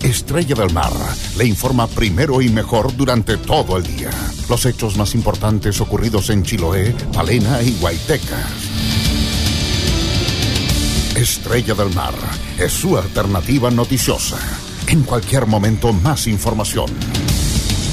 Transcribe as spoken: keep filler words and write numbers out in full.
Estrella del Mar le informa primero y mejor durante todo el día. Los hechos más importantes ocurridos en Chiloé, Palena y Guaytecas. Estrella del Mar es su alternativa noticiosa. En cualquier momento, más información.